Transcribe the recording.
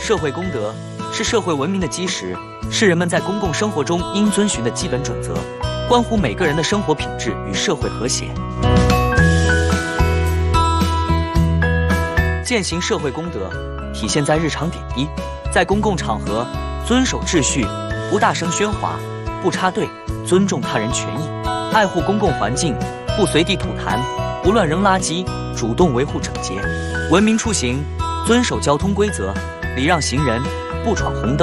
社会公德是社会文明的基石，是人们在公共生活中应遵循的基本准则，关乎每个人的生活品质与社会和谐。践行社会公德，体现在日常点滴，在公共场合遵守秩序，不大声喧哗，不插队，尊重他人权益，爱护公共环境，不随地吐痰，不乱扔垃圾，主动维护整洁。文明出行，遵守交通规则，礼让行人，不闯红灯。